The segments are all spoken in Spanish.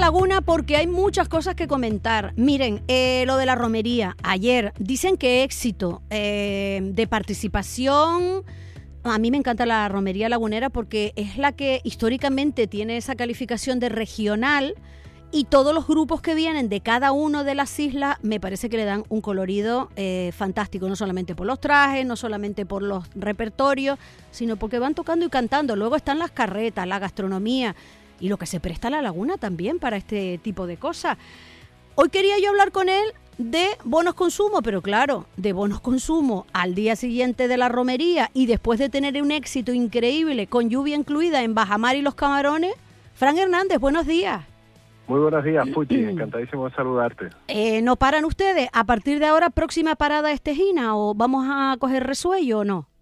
Laguna porque hay muchas cosas que comentar. Miren, lo de la romería, ayer dicen que éxito de participación. A mí me encanta la romería lagunera porque es la que históricamente tiene esa calificación de regional y todos los grupos que vienen de cada una de las islas me parece que le dan un colorido fantástico, no solamente por los trajes, no solamente por los repertorios, sino porque van tocando y cantando. Luego están las carretas, la gastronomía y lo que se presta a la laguna también para este tipo de cosas. Hoy quería yo hablar con él de bonos consumo, pero claro, de bonos consumo al día siguiente de la romería y después de tener un éxito increíble con lluvia incluida en Bajamar y Los Camarones. Fran Hernández, buenos días. Muy buenos días, Puchi, encantadísimo de saludarte. ¿No paran ustedes? ¿A partir de ahora próxima parada es Tejina o vamos a coger resuello o no?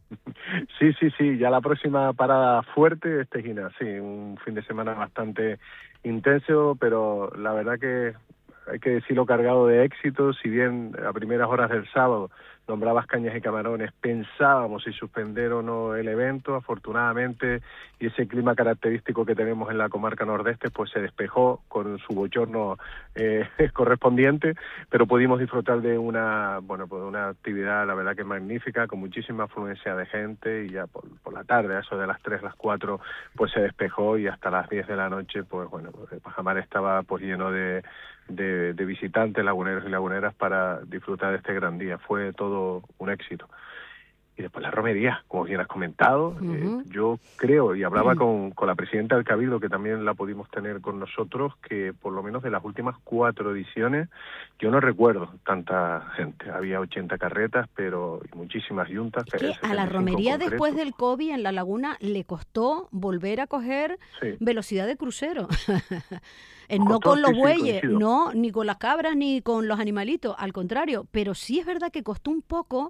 Sí, ya la próxima parada fuerte es Tejina, sí, un fin de semana bastante intenso, pero la verdad que hay que decirlo cargado de éxito. Si bien a primeras horas del sábado nombrabas Cañas y Camarones, pensábamos si suspender o no el evento, afortunadamente, y ese clima característico que tenemos en la comarca nordeste, pues se despejó con su bochorno correspondiente, pero pudimos disfrutar de una actividad, la verdad que magnífica, con muchísima afluencia de gente, y ya por la tarde, a eso de las 3, las 4, pues se despejó, y hasta las 10 de la noche, pues Bajamar estaba pues lleno de visitantes, laguneros y laguneras, para disfrutar de este gran día. Fue todo un éxito. Y después la romería, como bien has comentado, yo creo, y hablaba con la presidenta del Cabildo, que también la pudimos tener con nosotros, que por lo menos de las últimas 4 ediciones, yo no recuerdo tanta gente. Había 80 carretas, pero y muchísimas yuntas. Es que a la romería después del COVID en la laguna le costó volver a coger velocidad de crucero. No con los bueyes, no, ni con las cabras, ni con los animalitos, al contrario. Pero sí es verdad que costó un poco.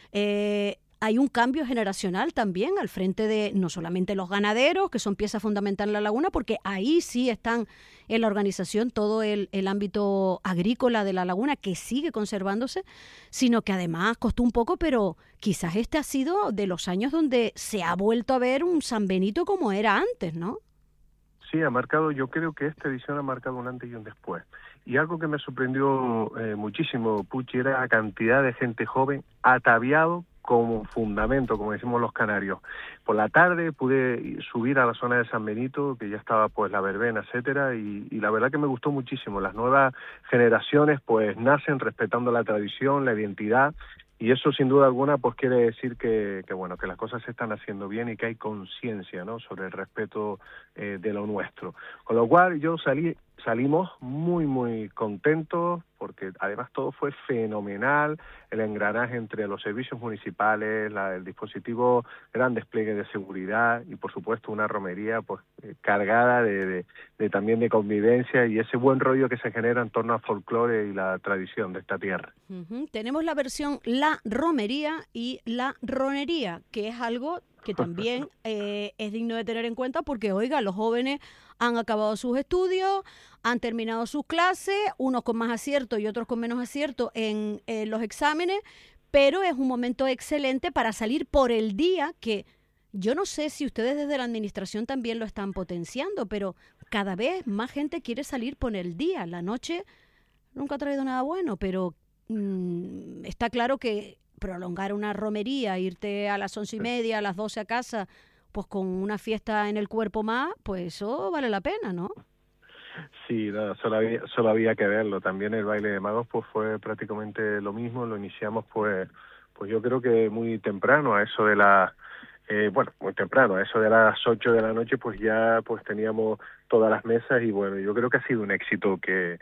Hay un cambio generacional también al frente de no solamente los ganaderos, que son pieza fundamental en la laguna, porque ahí sí están en la organización todo el ámbito agrícola de la laguna, que sigue conservándose, sino que además costó un poco, pero quizás este ha sido de los años donde se ha vuelto a ver un San Benito como era antes, ¿no? Sí, yo creo que esta edición ha marcado un antes y un después. Y algo que me sorprendió muchísimo, Puchi, era la cantidad de gente joven ataviado como fundamento, como decimos los canarios. Por la tarde pude subir a la zona de San Benito, que ya estaba pues la verbena, etcétera, y la verdad que me gustó muchísimo. Las nuevas generaciones pues nacen respetando la tradición, la identidad, y eso sin duda alguna pues quiere decir que las cosas se están haciendo bien y que hay conciencia, ¿no?, sobre el respeto de lo nuestro. Con lo cual salimos muy muy contentos, porque además todo fue fenomenal, el engranaje entre los servicios municipales, el dispositivo, gran despliegue de seguridad y por supuesto una romería pues cargada de también de convivencia y ese buen rollo que se genera en torno al folclore y la tradición de esta tierra. Tenemos la versión la romería y la ronería, que es algo que también es digno de tener en cuenta porque, oiga, los jóvenes han acabado sus estudios, han terminado sus clases, unos con más acierto y otros con menos acierto en los exámenes, pero es un momento excelente para salir por el día, que yo no sé si ustedes desde la administración también lo están potenciando, pero cada vez más gente quiere salir por el día. La noche nunca ha traído nada bueno, pero está claro que prolongar una romería, irte a las 11:30, a las 12 a casa, pues con una fiesta en el cuerpo más, pues eso vale la pena, ¿no? Sí, solo había que verlo. También el baile de magos pues fue prácticamente lo mismo. Lo iniciamos pues yo creo que muy temprano, a eso de muy temprano, a eso de las 8 de la noche, pues ya pues teníamos todas las mesas y bueno, yo creo que ha sido un éxito que